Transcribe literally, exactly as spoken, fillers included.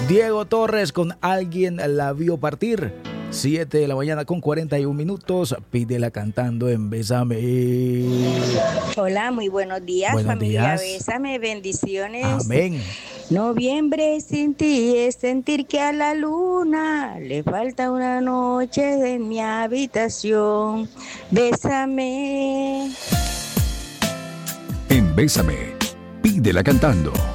Diego Torres con Alguien la vio partir. siete de la mañana con cuarenta y un minutos. Pídela cantando en Bésame. Hola, muy buenos días, Buenos familia. días. Bésame, bendiciones. Amén. Noviembre sin ti es sentir que a la luna le falta una noche en mi habitación. Bésame. En Bésame, pídela cantando.